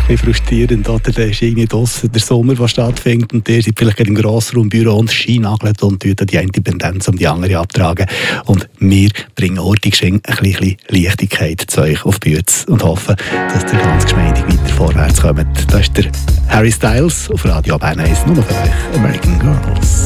bisschen frustrierend, oder? Da ist irgendwie draussen der Sommer, der stattfindet, und ihr seid vielleicht im Grossraumbüro und scheinagelt und die eine Dependenz um die andere abtragen. Und wir bringen Ortungsschwing ein bisschen Leichtigkeit zu euch auf die Bühne und hoffen, dass ihr ganz geschmeidig weiter vorwärts kommt. Das ist der Harry Styles auf Radio Bern 1, nur für euch, American Girls.